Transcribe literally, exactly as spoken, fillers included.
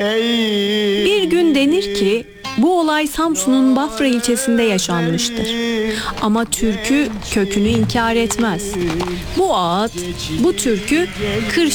Bir gün denir ki bu olay Samsun'un Bafra ilçesinde yaşanmıştır. Ama türkü kökünü inkar etmez. Bu ağıt, bu türkü Kır